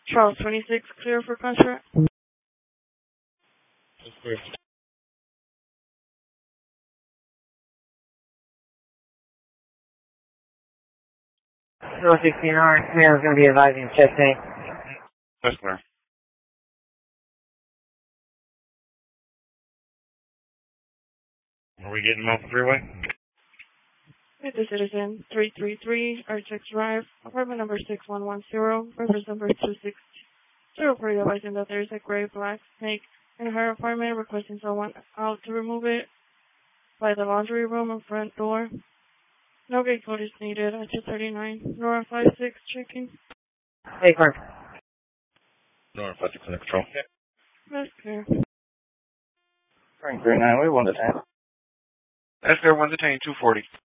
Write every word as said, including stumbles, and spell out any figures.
Charles twenty-six, clear for contract. That's clear. Zero sixteen R, Command is going to be advising chest tank. That's clear. Are we getting off the freeway? With the citizen, three three three, Architects Drive, apartment number six one one zero, reference number two six zero three, advising that there is a gray black snake in her apartment, requesting someone out to remove it by the laundry room and front door. No gate code is needed at two thirty-nine, Nora five six, checking. Hey, Clark. Nora five six under control. That's clear. Frank three nine, we want to ten. That's clear, one to ten, two forty.